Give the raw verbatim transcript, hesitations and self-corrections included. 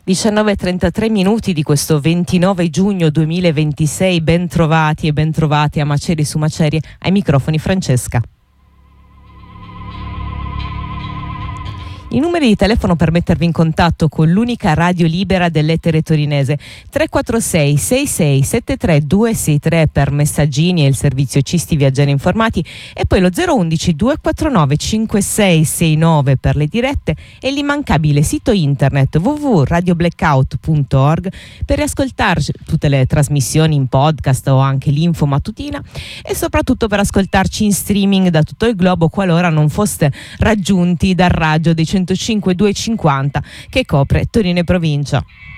diciannove e trentatré minuti di questo ventinove giugno duemilaventisei, ben trovati e ben trovati a Macerie su Macerie, ai microfoni Francesca. I numeri di telefono per mettervi in contatto con l'unica radio libera dell'etere torinese: tre quattro sei sei sei sette tre due sei tre per messaggini e il servizio Cisti Viaggiari Informati, e poi lo zero undici due quattro nove cinque sei sei nove per le dirette e l'immancabile sito internet w w w punto radio blackout punto org per riascoltarci tutte le trasmissioni in podcast o anche l'info mattutina, e soprattutto per ascoltarci in streaming da tutto il globo qualora non foste raggiunti dal raggio dei centocinque duecentocinquanta che copre Torino e provincia.